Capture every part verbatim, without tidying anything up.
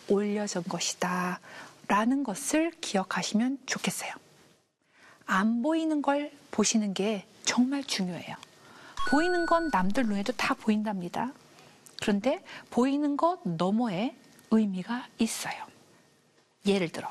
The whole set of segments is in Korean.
올려진 것이다 라는 것을 기억하시면 좋겠어요. 안 보이는 걸 보시는 게 정말 중요해요. 보이는 건 남들 눈에도 다 보인답니다. 그런데 보이는 것 너머에 의미가 있어요. 예를 들어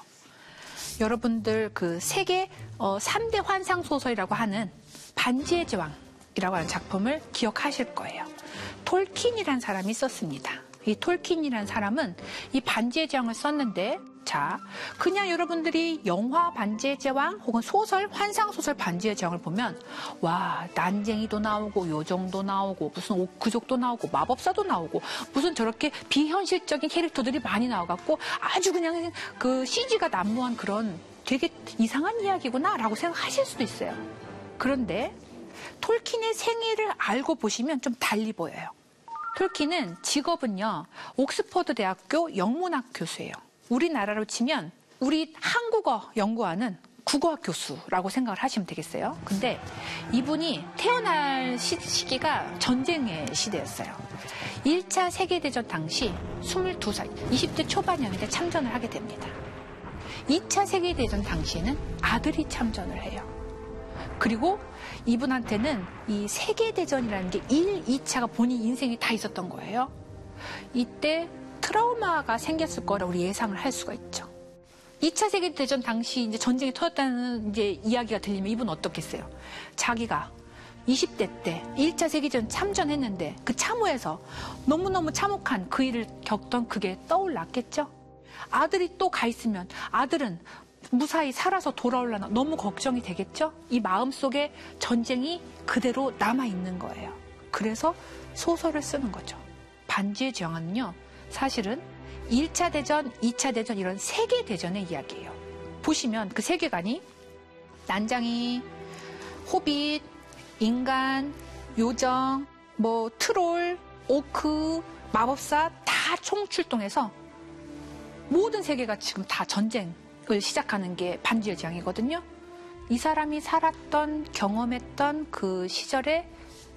여러분들 그 세계 어, 삼 대 환상 소설이라고 하는 반지의 제왕이라고 하는 작품을 기억하실 거예요. 톨킨이라는 사람이 썼습니다. 이 톨킨이라는 사람은 이 반지의 제왕을 썼는데, 자, 그냥 여러분들이 영화 반지의 제왕 혹은 소설, 환상소설 반지의 제왕을 보면 와, 난쟁이도 나오고 요정도 나오고 무슨 오크족도 나오고 마법사도 나오고 무슨 저렇게 비현실적인 캐릭터들이 많이 나와갖고 아주 그냥 그 씨지가 난무한 그런 되게 이상한 이야기구나 라고 생각하실 수도 있어요. 그런데 톨킨의 생애를 알고 보시면 좀 달리 보여요. 톨킨은 직업은요, 옥스퍼드 대학교 영문학 교수예요. 우리나라로 치면 우리 한국어 연구하는 국어학 교수라고 생각을 하시면 되겠어요. 근데 이분이 태어날 시, 시기가 전쟁의 시대였어요. 일 차 세계대전 당시 스물두 살, 이십 대 초반이었는데 참전을 하게 됩니다. 이 차 세계대전 당시에는 아들이 참전을 해요. 그리고 이분한테는 이 세계대전이라는 게 일, 이 차가 본인 인생에 다 있었던 거예요. 이때 트라우마가 생겼을 거라고 우리 예상을 할 수가 있죠. 이 차 세계대전 당시 이제 전쟁이 터졌다는 이제 이야기가 들리면 이분은 어떻겠어요? 자기가 이십 대 때 일 차 세계대전 참전했는데 그 참호에서 너무너무 참혹한 그 일을 겪던 그게 떠올랐겠죠? 아들이 또 가 있으면 아들은 무사히 살아서 돌아오려나 너무 걱정이 되겠죠? 이 마음속에 전쟁이 그대로 남아있는 거예요. 그래서 소설을 쓰는 거죠. 반지의 제왕은요, 사실은 일 차 대전, 이 차 대전 이런 세계대전의 이야기예요. 보시면 그 세계관이 난장이, 호빗, 인간, 요정, 뭐 트롤, 오크, 마법사 다 총출동해서 모든 세계가 지금 다 전쟁을 시작하는 게 반지의 제왕이거든요. 이 사람이 살았던, 경험했던 그 시절의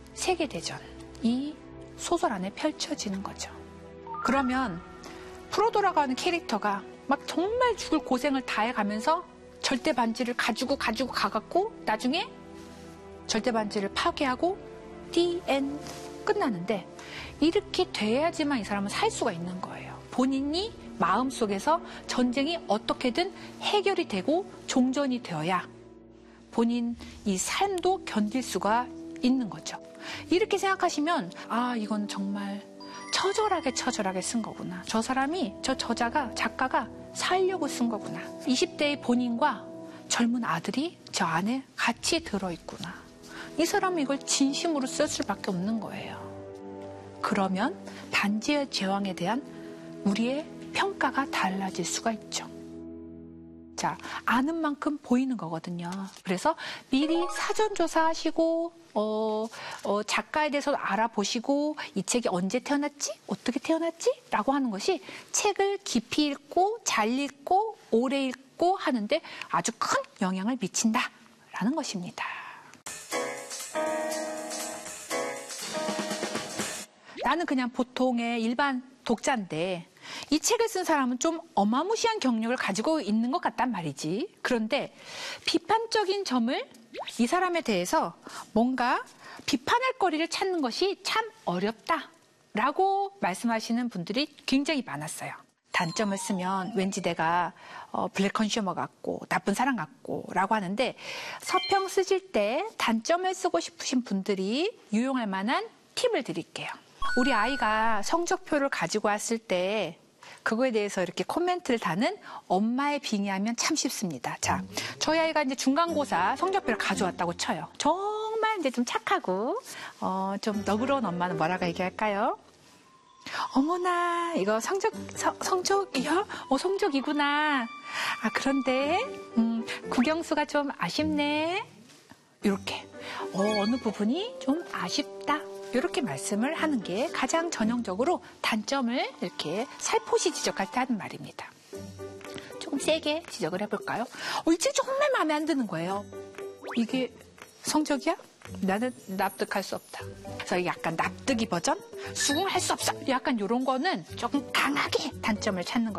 세계대전이 소설 안에 펼쳐지는 거죠. 그러면 프로도라고 하는 캐릭터가 막 정말 죽을 고생을 다해가면서 절대 반지를 가지고 가지고 가갖고 나중에 절대 반지를 파괴하고 디 엔드 끝나는데, 이렇게 돼야지만 이 사람은 살 수가 있는 거예요. 본인이 마음속에서 전쟁이 어떻게든 해결이 되고 종전이 되어야 본인 이 삶도 견딜 수가 있는 거죠. 이렇게 생각하시면 아, 이건 정말 처절하게 처절하게 쓴 거구나. 저 사람이, 저 저자가, 작가가 살려고 쓴 거구나. 이십 대의 본인과 젊은 아들이 저 안에 같이 들어있구나. 이 사람이 이걸 진심으로 쓸 수밖에 없는 거예요. 그러면 반지의 제왕에 대한 우리의 평가가 달라질 수가 있죠. 자, 아는 만큼 보이는 거거든요. 그래서 미리 사전조사하시고 어, 어, 작가에 대해서 알아보시고 이 책이 언제 태어났지? 어떻게 태어났지? 라고 하는 것이 책을 깊이 읽고 잘 읽고 오래 읽고 하는데 아주 큰 영향을 미친다라는 것입니다. 나는 그냥 보통의 일반 독자인데 이 책을 쓴 사람은 좀 어마무시한 경력을 가지고 있는 것 같단 말이지. 그런데 비판적인 점을, 이 사람에 대해서 뭔가 비판할 거리를 찾는 것이 참 어렵다라고 말씀하시는 분들이 굉장히 많았어요. 단점을 쓰면 왠지 내가 어, 블랙 컨슈머 같고 나쁜 사람 같고 라고 하는데, 서평 쓰실 때 단점을 쓰고 싶으신 분들이 유용할 만한 팁을 드릴게요. 우리 아이가 성적표를 가지고 왔을 때 그거에 대해서 이렇게 코멘트를 다는 엄마의 빙의하면 참 쉽습니다. 자, 저희 아이가 이제 중간고사 성적표를 가져왔다고 쳐요. 정말 이제 좀 착하고 어, 좀 너그러운 엄마는 뭐라고 얘기할까요? 어머나, 이거 성적, 성, 성적이요? 어, 성적이구나. 아, 그런데 음, 국영수가 좀 아쉽네. 이렇게 어, 어느 부분이 좀 아쉽다. 이렇게 말씀을 하는 게 가장 전형적으로 단점을 이렇게 살포시 지적할 때 하는 말입니다. 조금 세게 지적을 해볼까요? 어, 이 책 정말 마음에 안 드는 거예요. 이게 성적이야? 나는 납득할 수 없다. 그래서 약간 납득이 버전? 수긍할 수 없어. 약간 이런 거는 조금 강하게 단점을 찾는 거.